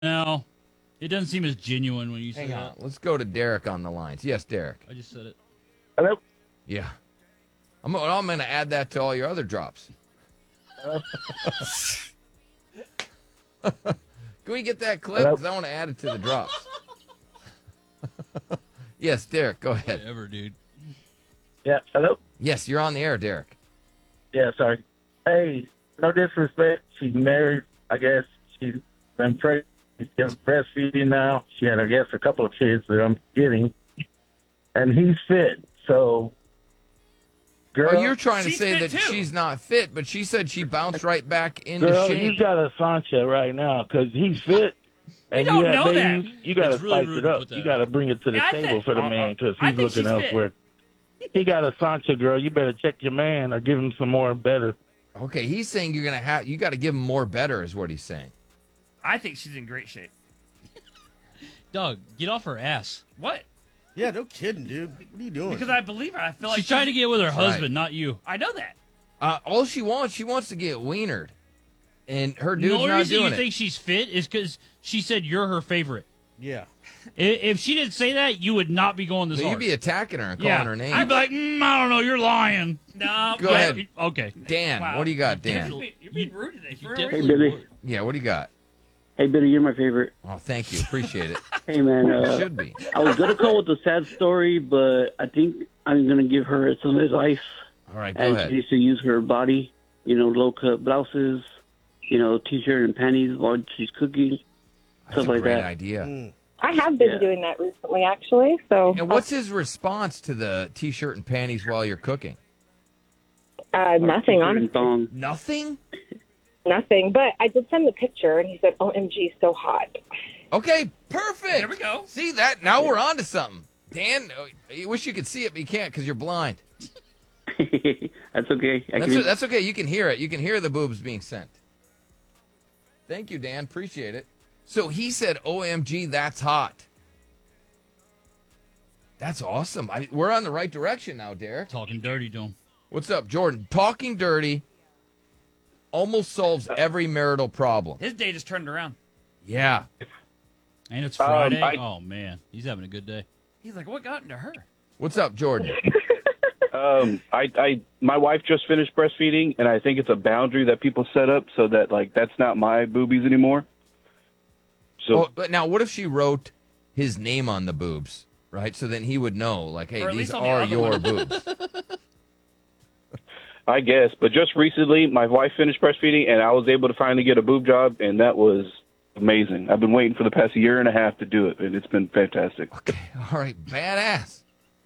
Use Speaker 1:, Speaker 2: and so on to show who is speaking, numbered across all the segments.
Speaker 1: No, it doesn't seem as genuine when you say
Speaker 2: Hang on.
Speaker 1: that.
Speaker 2: Let's go to Derek on the lines. Yes, Derek.
Speaker 1: I just said it.
Speaker 3: Hello?
Speaker 2: Yeah. I'm going to add that to all your other drops. Can we get that clip? Because I want to add it to the drops. Yes, Derek, go ahead.
Speaker 1: Whatever, dude.
Speaker 3: Yeah, hello?
Speaker 2: Yes, you're on the air, Derek.
Speaker 3: Yeah, sorry. Hey, no disrespect. She's married. I guess she's been pregnant. She's breastfeeding now. She had, I guess, a couple of kids that I'm getting. And he's fit. So, girl.
Speaker 2: Oh, you're trying to
Speaker 4: She's
Speaker 2: say
Speaker 4: fit
Speaker 2: that
Speaker 4: too.
Speaker 2: she's not fit, but she said she bounced right back into
Speaker 3: Girl,
Speaker 2: shape.
Speaker 3: you got a Sancha right now because he's fit. And
Speaker 4: don't
Speaker 3: you have
Speaker 4: know that.
Speaker 3: babies. You got to
Speaker 1: It's really
Speaker 3: spice
Speaker 1: rude
Speaker 3: it
Speaker 1: to
Speaker 3: up.
Speaker 1: put that
Speaker 3: You
Speaker 1: out.
Speaker 3: got to bring it to the
Speaker 4: Yeah, I
Speaker 3: table
Speaker 4: think-
Speaker 3: for the man because
Speaker 4: I
Speaker 3: he's
Speaker 4: think
Speaker 3: looking
Speaker 4: she's fit.
Speaker 3: elsewhere. He got a Sancha, girl. You better check your man or give him some more better.
Speaker 2: Okay, he's saying you got to give him more better is what he's saying.
Speaker 4: I think she's in great shape.
Speaker 1: Doug, get off her ass.
Speaker 4: What?
Speaker 5: Yeah, no kidding, dude. What are you doing?
Speaker 4: Because I believe her. I feel like
Speaker 1: She's trying to get with her husband, not you.
Speaker 4: I know that.
Speaker 2: All she wants to get wienered. And her
Speaker 1: The
Speaker 2: dude's
Speaker 1: only
Speaker 2: not
Speaker 1: reason you
Speaker 2: doing it.
Speaker 1: think she's fit is because she said you're her favorite.
Speaker 5: Yeah.
Speaker 1: If she didn't say that, you would not be going this
Speaker 2: So
Speaker 1: hard.
Speaker 2: you'd be attacking her and calling
Speaker 1: yeah.
Speaker 2: her name.
Speaker 1: I'd be like, I don't know, you're lying.
Speaker 4: No.
Speaker 2: Go
Speaker 4: but-
Speaker 2: ahead.
Speaker 1: Okay.
Speaker 2: Dan,
Speaker 4: Wow.
Speaker 2: what do you got, Dan?
Speaker 4: You're being rude today. For a
Speaker 1: definitely
Speaker 4: reason.
Speaker 6: Hey, Billy.
Speaker 1: would.
Speaker 2: Yeah, what do you got?
Speaker 6: Hey, Billy, you're my favorite.
Speaker 2: Oh, thank you. Appreciate it.
Speaker 6: Hey, man.
Speaker 2: Should be.
Speaker 6: I was going to call with a sad story, but I think I'm going to give her some advice.
Speaker 2: All right, go
Speaker 6: And
Speaker 2: ahead.
Speaker 6: she needs to use her body, low-cut blouses, T-shirt and panties while she's cooking,
Speaker 2: That's
Speaker 6: stuff
Speaker 2: a
Speaker 6: like
Speaker 2: great
Speaker 6: that.
Speaker 2: idea.
Speaker 7: I have been
Speaker 6: Yeah.
Speaker 7: doing that recently, actually. So
Speaker 2: And what's his response to the T-shirt and panties while you're cooking?
Speaker 7: nothing,
Speaker 6: T-shirt and
Speaker 7: honestly,
Speaker 6: thong.
Speaker 2: Nothing?
Speaker 7: nothing. But I did send the picture, and he said, "OMG, so hot."
Speaker 2: Okay, perfect.
Speaker 4: There we go.
Speaker 2: See that? Now we're on to something. Dan, you wish you could see it, but you can't because you're blind.
Speaker 6: That's okay.
Speaker 2: That's okay. You can hear it. You can hear the boobs being sent. Thank you, Dan. Appreciate it. So he said, OMG, that's hot. That's awesome. We're on the right direction now, Derek.
Speaker 1: Talking dirty to him.
Speaker 2: What's up, Jordan? Talking dirty almost solves every marital problem.
Speaker 4: His day just turned around.
Speaker 2: Yeah.
Speaker 1: And it's Friday.
Speaker 3: I-
Speaker 1: Oh, man. He's having a good day.
Speaker 4: He's like, what got into her?
Speaker 2: What's up, Jordan?
Speaker 8: My wife just finished breastfeeding, and I think it's a boundary that people set up so that, like, that's not my boobies anymore. So,
Speaker 2: Oh, but now, what if she wrote his name on the boobs, right? So then he would know, like, hey,
Speaker 4: Or at
Speaker 2: these
Speaker 4: least on the
Speaker 2: are
Speaker 4: other
Speaker 2: your
Speaker 4: one.
Speaker 2: boobs.
Speaker 8: I guess. But just recently, my wife finished breastfeeding, and I was able to finally get a boob job, and that was amazing. I've been waiting for the past year and a half to do it, and it's been fantastic.
Speaker 2: Okay, all right, badass.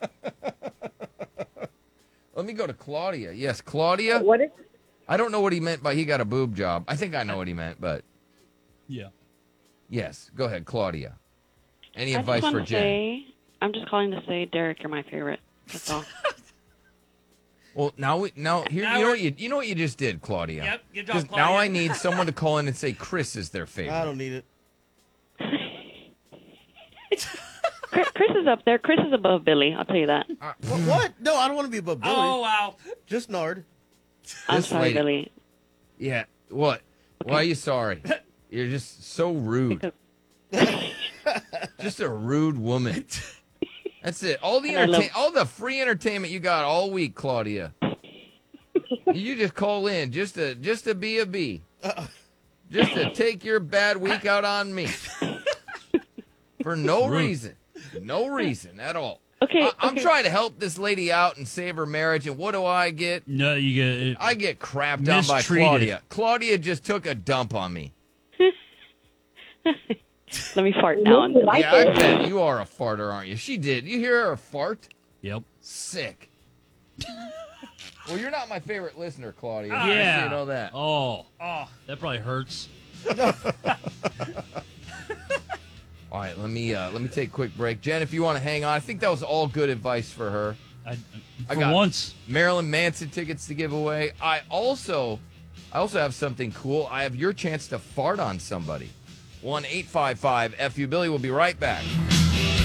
Speaker 2: Let me go to Claudia. Yes, Claudia.
Speaker 7: What is?
Speaker 2: I don't know what he meant by he got a boob job. I think I know what he meant, but
Speaker 1: Yeah.
Speaker 2: yes, go ahead, Claudia. Any
Speaker 9: I
Speaker 2: advice
Speaker 9: just
Speaker 2: for
Speaker 9: want to
Speaker 2: Jen?
Speaker 9: say, I'm just calling to say, Derek, you're my favorite. That's all.
Speaker 2: Well, now
Speaker 4: Now
Speaker 2: you know what you just did, Claudia.
Speaker 4: Yep, good job,
Speaker 2: Just
Speaker 4: Claudia.
Speaker 2: now I need someone to call in and say Chris is their favorite.
Speaker 5: I don't need it.
Speaker 9: Chris is up there. Chris is above Billy. I'll tell you that.
Speaker 5: What? No, I don't want to be above Billy.
Speaker 4: Oh, wow.
Speaker 5: Just Nard.
Speaker 9: I'm
Speaker 2: This
Speaker 9: sorry,
Speaker 2: lady-
Speaker 9: Billy.
Speaker 2: Yeah. What? Why are you sorry? You're just so rude. Just a rude woman. That's it. All the free entertainment you got all week, Claudia. You just call in just to be a bee. Just to take your bad week out on me. For no reason. No reason at all.
Speaker 9: Okay.
Speaker 2: I'm trying to help this lady out and save her marriage, and what do I get?
Speaker 1: No, you get it.
Speaker 2: I get crapped on by
Speaker 1: Mistreated.
Speaker 2: Claudia. Claudia just took a dump on me.
Speaker 9: Let me fart now. And
Speaker 7: I
Speaker 2: Yeah, I
Speaker 7: did.
Speaker 2: bet you are a farter, aren't you? She did. You hear her fart?
Speaker 1: Yep.
Speaker 2: Sick. Well, you're not my favorite listener, Claudia.
Speaker 4: Ah,
Speaker 2: Just so
Speaker 1: Yeah.
Speaker 2: you know that.
Speaker 1: Oh,
Speaker 4: Oh,
Speaker 1: that probably hurts.
Speaker 2: All right, let me take a quick break. Jen, if you want to hang on, I think that was all good advice for her.
Speaker 1: For
Speaker 2: got-
Speaker 1: once.
Speaker 2: Marilyn Manson tickets to give away. I also have something cool. I have your chance to fart on somebody. 1-855-FU. Billy will be right back.